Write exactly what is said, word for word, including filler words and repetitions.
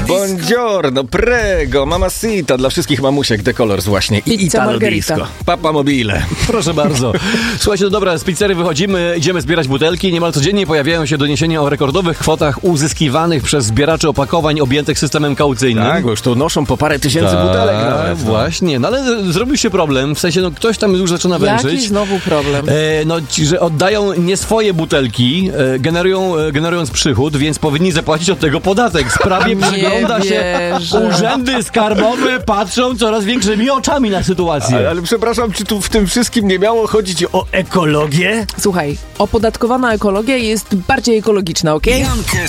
Buongiorno, prego, mamacita dla wszystkich mamusiek, The Colors właśnie i Pizza Italo Margherita. Disco. Papa Mobile. Proszę bardzo. Słuchajcie, no dobra, z pizzerii wychodzimy, idziemy zbierać butelki. Niemal codziennie pojawiają się doniesienia o rekordowych kwotach uzyskiwanych przez zbieraczy opakowań objętych systemem kaucyjnym. Tak, bo już tu noszą po parę tysięcy Tak, butelek nawet. No. Właśnie, no ale zrobił się problem, w sensie, no ktoś tam już zaczyna wężyć. Jaki znowu problem? E, no, ci, że oddają nie swoje butelki, e, generują, e, generując przychód, więc powinni zapłacić od tego podatek. Sprawie Nie przygląda się wierzę. urzędy skarbowe, patrzą coraz większymi oczami na sytuację. Ale, ale przepraszam, czy tu w tym wszystkim nie miało chodzić o ekologię? Słuchaj, opodatkowana ekologia jest bardziej ekologiczna, okej? Jankę